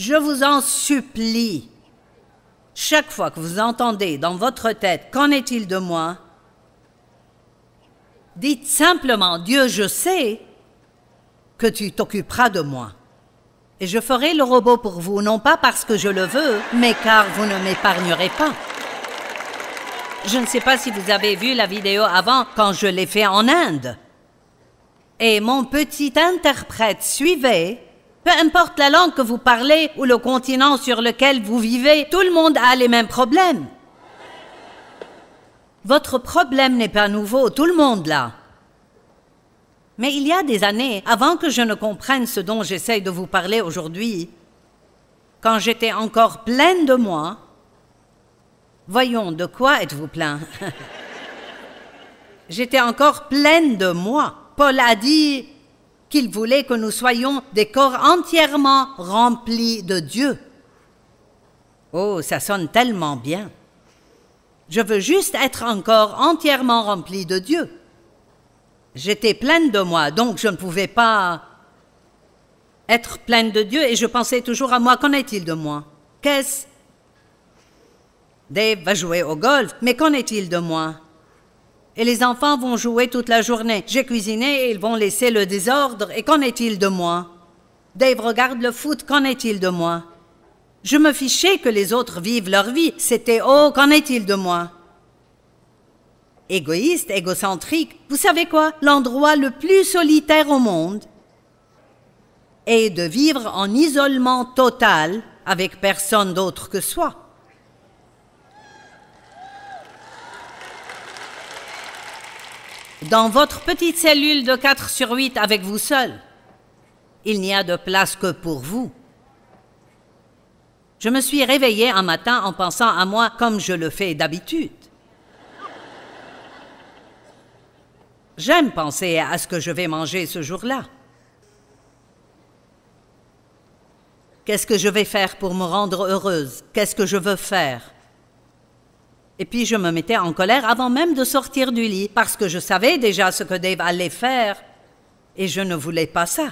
Je vous en supplie, chaque fois que vous entendez dans votre tête « Qu'en est-il de moi ?» dites simplement « Dieu, je sais que tu t'occuperas de moi. Et je ferai le robot pour vous, non pas parce que je le veux, mais car vous ne m'épargnerez pas. » Je ne sais pas si vous avez vu la vidéo avant, quand je l'ai fait en Inde. Et mon petit interprète suivait, peu importe la langue que vous parlez ou le continent sur lequel vous vivez, tout le monde a les mêmes problèmes. Votre problème n'est pas nouveau, tout le monde l'a. Mais il y a des années, avant que je ne comprenne ce dont j'essaye de vous parler aujourd'hui, quand j'étais encore pleine de moi, voyons, de quoi êtes-vous plein? J'étais encore pleine de moi. Paul a dit qu'il voulait que nous soyons des corps entièrement remplis de Dieu. Oh, ça sonne tellement bien. Je veux juste être un corps entièrement rempli de Dieu. J'étais pleine de moi, donc je ne pouvais pas être pleine de Dieu et je pensais toujours à moi. Qu'en est-il de moi? Qu'est-ce? Dave va jouer au golf, mais qu'en est-il de moi? Et les enfants vont jouer toute la journée. J'ai cuisiné et ils vont laisser le désordre. Et qu'en est-il de moi? Dave regarde le foot, qu'en est-il de moi? Je me fichais que les autres vivent leur vie. C'était « Oh, qu'en est-il de moi ?» Égoïste, égocentrique, vous savez quoi? L'endroit le plus solitaire au monde est de vivre en isolement total avec personne d'autre que soi. Dans votre petite cellule de 4 sur 8 avec vous seul, il n'y a de place que pour vous. Je me suis réveillée un matin en pensant à moi comme je le fais d'habitude. J'aime penser à ce que je vais manger ce jour-là. Qu'est-ce que je vais faire pour me rendre heureuse? Qu'est-ce que je veux faire? Et puis je me mettais en colère avant même de sortir du lit, parce que je savais déjà ce que Dave allait faire, et je ne voulais pas ça.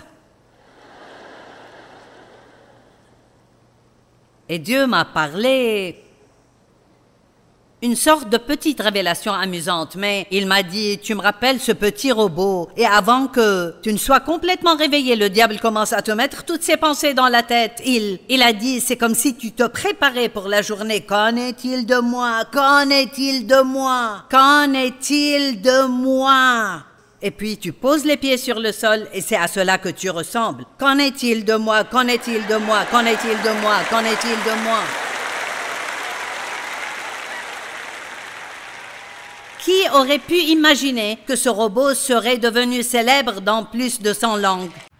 Et Dieu m'a parlé une sorte de petite révélation amusante, mais il m'a dit « Tu me rappelles ce petit robot, et avant que tu ne sois complètement réveillé, le diable commence à te mettre toutes ses pensées dans la tête. Il a dit « C'est comme si tu te préparais pour la journée. Qu'en est-il de moi? Qu'en est-il de moi? Qu'en est-il de moi? » Et puis tu poses les pieds sur le sol, et c'est à cela que tu ressembles. « Qu'en est-il de moi? Qu'en est-il de moi? Qu'en est-il de moi? Qu'en est-il de moi? » Qui aurait pu imaginer que ce robot serait devenu célèbre dans plus de 100 langues?